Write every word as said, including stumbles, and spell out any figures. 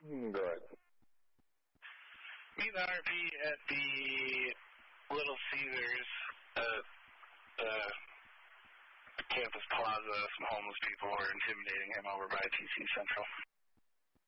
Go ahead. Meet the R P at the Little Caesars at uh, Campus Plaza. Some homeless people were intimidating him over by T C Central.